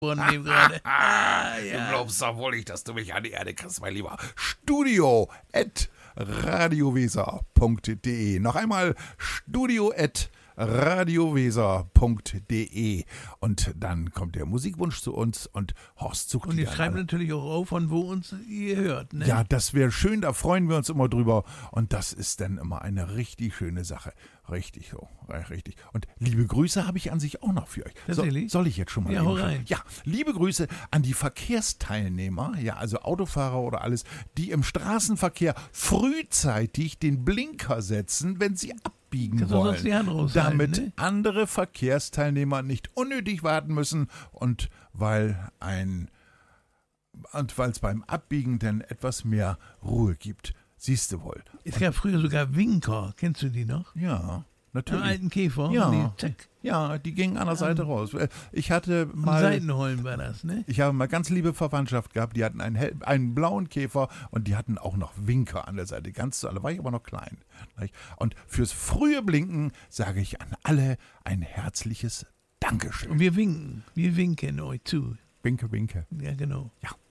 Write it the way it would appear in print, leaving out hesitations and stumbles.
nehmen gerade. Du glaubst doch wohl nicht, dass du mich an die Erde kriegst, mein Lieber. Studio@radioweser.de. Noch einmal studio@radioweser.de. Und dann kommt der Musikwunsch zu uns und Horst sucht Und die ihr dann schreibt alle. natürlich auch auf, von wo uns ihr hört, ne? Ja, das wäre schön, da freuen wir uns immer drüber. Und das ist dann immer eine richtig schöne Sache. Richtig so, richtig. Und liebe Grüße habe ich an sich auch noch für euch. Tatsächlich? Soll ich jetzt schon mal Ja, eben hau schon- rein. Ja, liebe Grüße an die Verkehrsteilnehmer, ja, also Autofahrer oder alles, die im Straßenverkehr frühzeitig den Blinker setzen, wenn sie abbiegen Kannst du sonst wollen. die Hand raushalten, Damit ne? andere Verkehrsteilnehmer nicht unnötig warten müssen und weil es beim Abbiegen dann etwas mehr Ruhe gibt. Siehst du wohl. Es gab früher sogar Winker. Kennst du die noch? Ja, Einen natürlich. alten Käfer. Ja. Die, zack. Ja, die gingen an der Seite raus. Ich hatte Am mal, Seitenholm war das, ne? ich habe mal ganz liebe Verwandtschaft gehabt, die hatten einen blauen Käfer und die hatten auch noch Winker an der Seite. Ganz zu alle, war ich aber noch klein. Und fürs frühe Blinken sage ich an alle ein herzliches Dankeschön. Und wir winken. Wir winken euch zu. Winke, winke. Ja, genau. Ja.